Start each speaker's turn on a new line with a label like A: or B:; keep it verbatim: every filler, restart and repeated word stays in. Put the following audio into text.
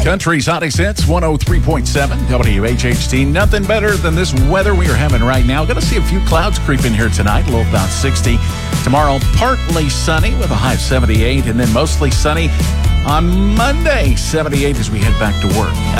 A: Country's hottest hits, one oh three point seven W H H T. Nothing better than this weather we are having right now. Going to see a few clouds creep in here tonight, a little about sixty. Tomorrow, partly sunny with a high of seventy-eight, and then mostly sunny on Monday, seventy-eight as we head back to work.